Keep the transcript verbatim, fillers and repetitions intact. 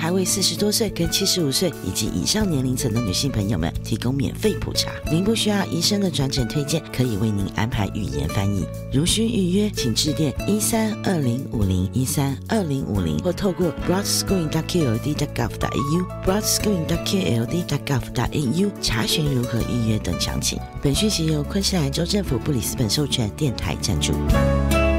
还为四十多岁跟七十五岁以及以上年龄层的女性朋友们提供免费普查。您不需要医生的转诊推荐，可以为您安排语言翻译。如需预约，请致电一三二零五零一三二零五零，或透过 broadscreen dot q l d dot gov dot a u broadscreen dot q l d dot gov dot a u 查询如何预约等详情。本讯息由昆士兰州政府布里斯本授权电台赞助。